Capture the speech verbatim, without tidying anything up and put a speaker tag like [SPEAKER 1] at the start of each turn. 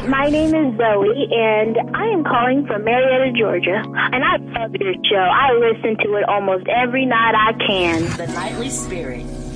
[SPEAKER 1] My name is Zoe, and I am calling from Marietta, Georgia. And I love your show. I listen to it almost every night I can.
[SPEAKER 2] The Nightly Spirit.